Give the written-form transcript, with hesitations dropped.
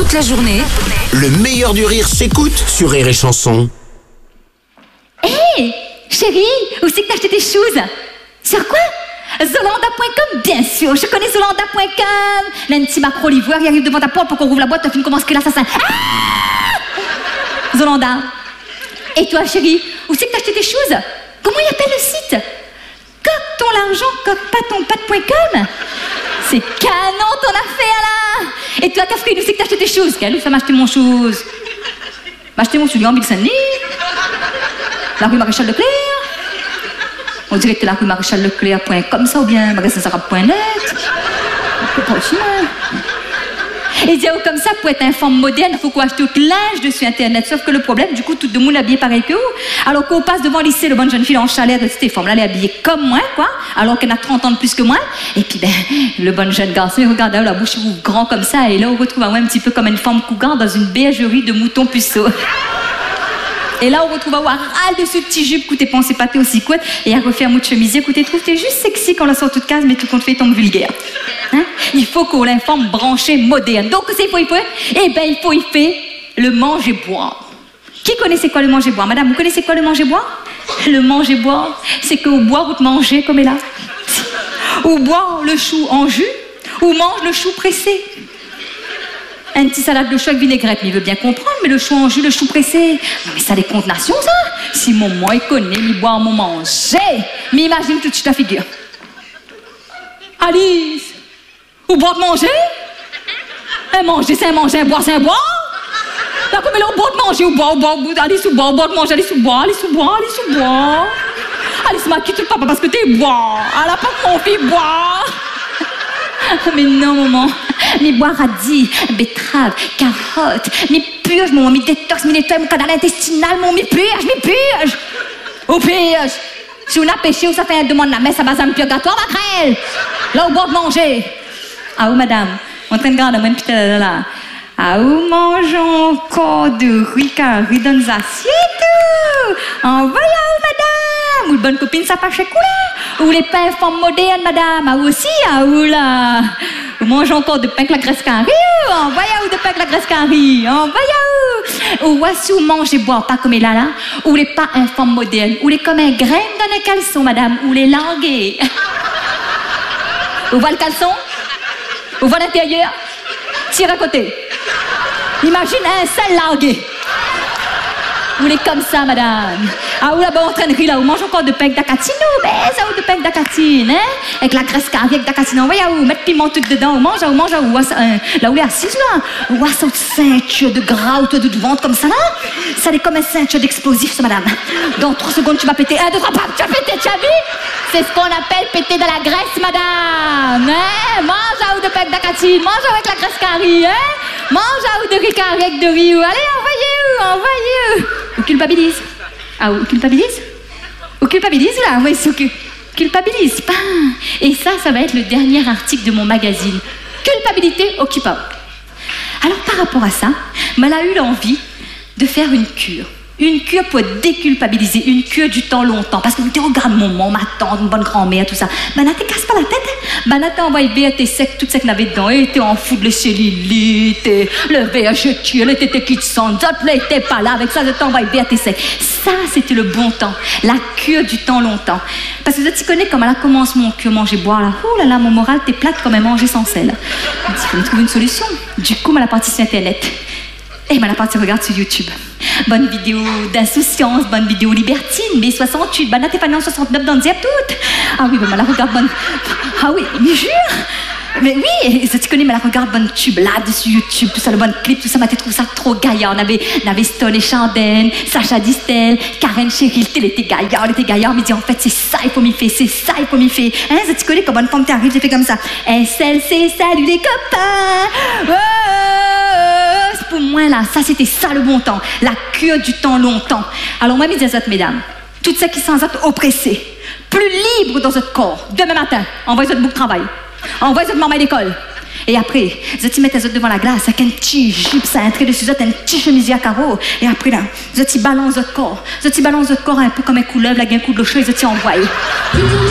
Toute la journée, Le meilleur du rire s'écoute sur Rire et Chanson. Hé, chérie, où c'est que t'as acheté tes choses? Sur quoi? Zolanda.com, bien sûr, je connais Zolanda.com. Nancy Macron l'ivoire, il arrive devant ta porte pour qu'on rouvre la boîte, t'as fait une commence que l'assassin. Ah Zolanda. Et toi, chérie, où c'est que t'as acheté tes choses? Comment il appelle le site? Coque ton l'argent, coquepatonpatte.com. C'est canon ton affaire là. Et toi, Catherine, où c'est que t'as acheté tes choses? Quelle où ça m'a acheté mon chose? M'a acheté mon soulier en Ville-Saint-Denis, la rue Maréchal Leclerc. On dirait que c'est la rue Maréchal Leclerc.com ça ou bien magasin Sarab.net. C'est pas aussi mal. Et dire comme ça, pour être une femme moderne, il faut qu'on achète tout linge dessus Internet. Sauf que le problème, du coup, tout le monde est habillé pareil que vous. Alors qu'on passe devant le lycée, le bonne jeune fille en chalet de cette femme-là, elle est habillée comme moi, quoi. Alors qu'elle a 30 ans de plus que moi. Et puis, le bon jeune garçon, il regarde là, la bouche ouvre grand comme ça. Et là, on retrouve un petit peu comme une femme cougar dans une bergerie de moutons puceaux. Et là, on retrouve un ras de ce petit jupe, écoutez, pensez pas, t'es aussi couette, et à refaire mot de chemisier, écoutez, trouve, t'es juste sexy quand on la sort toute case, mais tout compte fait, tombe vulgaire. Hein? Il faut qu'on l'informe branchée moderne. Donc, c'est il faut, eh ben, il faut y faire le manger-boire. Qui connaissait quoi le manger-boire? Madame, vous connaissez quoi le manger-boire? Le manger-boire, c'est qu'au boire ou te manger comme est là. Ou boire le chou en jus, ou mange le chou pressé. Un petit salade de chou avec vinaigrette, mais il veut bien comprendre, mais le chou en jus, le chou pressé. Non, mais ça a des contenations, ça. Si mon moi, il connaît, il boit, mon manger. Mais imagine tout de suite la figure. Alice, ou boire de manger? Un manger, c'est un manger, un boire, c'est un boire. Là, comme elle a boire de manger, ou boire, Alice, ou boire de manger, Alice, ou boire, Alice, ou boire, Alice, ou boire. Alice m'a quitté le papa parce que t'es boire. Elle a pas que mon fils boire. Mais non, maman. Mais boire radis, betterave, carotte, mes purges, mon mi détox, mi nettoie, mon canal intestinal, mon mi purge. Au purge. Si on a péché ou ça fait un demande la messe à base d'un purgatoire, maquerelle. Là, au bord de manger. Ah, où, madame? En train de garder, même putain, là. Ah, où mangeons encore de ricari dans les assiettes? En voyant, madame. Ou de bonne copine, ça passe chez quoi? Ou les pains femmes modernes, madame? Ah, aussi, ah, où, là? Ou mange encore de pain avec la graisse carrée, en voyant où de pain avec la graisse carrée, en voyant où. Ou voici où manger boire, pas comme là, ou les pas infâmes modernes, ou les comme un grain dans les caleçons, madame, ou les langues. Ou voit le caleçon, ou voit l'intérieur, tire à côté. Imagine un seul langue. Ou les comme ça, madame. Ah, ou là-bas, en train de rire, là, où mange encore de pain avec d'acatine, ou ça, ou de pain avec d'acatine, hein? Avec la graisse carrée avec d'acatine, on va y où mettre piment tout dedans, ou mange, là, où elle est assise, là. Ou ça, ceinture de gras, ou de ventre comme ça, là. Ça est comme un ceinture d'explosif, ça, madame. Dans 3 secondes, tu vas péter. 1, 2, 3, pam, tu vas péter, tu as vu? C'est ce qu'on appelle péter de la graisse, madame. Hein? Mange à ou de pain avec d'acatine, mange avec la graisse carrée, hein? Mange à ou de riz carré avec de riz, allez, envoyez-vous. Ou culpabilise. Ah, ou culpabilise? Ou culpabilise, là? Oui, c'est culpabilise. Pas. Et ça va être le dernier article de mon magazine. Culpabilité occupable. Alors, par rapport à ça, elle a eu l'envie de faire une cure. Une cure pour déculpabiliser, une cure du temps longtemps. Parce que vous dites, regarde maman, ma tante, une bonne grand-mère, tout ça. Ben, là, te casse pas la tête, hein. Ben, là, t'as envoyé le t'es sec, tout ça qu'il avait dedans. Et t'es en fou de le cellulite, le VHT, le tété qui te sent, d'autres, là, t'es pas là. Avec ça, je t'envoie t'es sec. Ça, c'était le bon temps. La cure du temps longtemps. Parce que tu connais comment là commence mon cure manger boire là. Oh là là, mon moral, t'es plate comme un manger sans sel. Il fallait trouver une solution. Du coup, elle a parti sur Internet. Et elle a parti regarde sur YouTube. Bonne vidéo d'insouciance, bonne vidéo libertine, mais 68, ben là t'es pas en 69 dans le diable toute. Ah oui, ben là regarde bonne. Ah oui, mais jure. Mais oui, ça tu connais, mais là regarde bonne tube là dessus YouTube, tout ça, le bon clip, tout ça, m'a trouvé ça trop gaillard. On avait Stone et Chandenne, Sacha Distel, Karen Cheryl, elle était gaillard, mais dit en fait c'est ça il faut m'y faire, c'est ça il faut m'y faire. Hein, ça tu connais, comme bonne femme t'arrives, j'ai fait comme ça. SLC, salut les copains. Oh, pour moi là, ça c'était ça le bon temps, la cure du temps longtemps. Alors moi, mes autres mesdames, toutes celles qui sont oppressées, plus libres dans votre corps, demain matin, envoyez votre bouc de travail, envoyez votre maman à l'école. Et après, vous mettez les autres devant la glace avec un petit jupe, ça un trait dessus, un petit chemisier à carreaux. Et après là, vous balancez votre corps, un peu comme un couleuvre, avec un coup de l'eau chaud, vous envoyez.